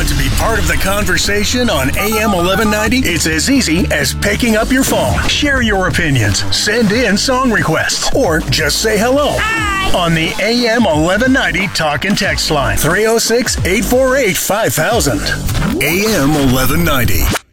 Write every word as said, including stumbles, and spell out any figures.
Want to be part of the conversation on A M eleven ninety? It's as easy as picking up your phone. Share your opinions, send in song requests, or just say hello. Hi. On the A M eleven ninety talk and text line, three oh six, eight four eight, five thousand. A M eleven ninety.